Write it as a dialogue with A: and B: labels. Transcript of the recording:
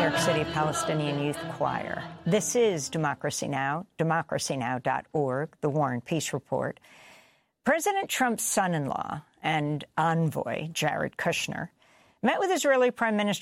A: York City Palestinian Youth Choir. This is Democracy Now!, democracynow.org, The War and Peace Report. President Trump's son-in-law and envoy, Jared Kushner, met with Israeli Prime Minister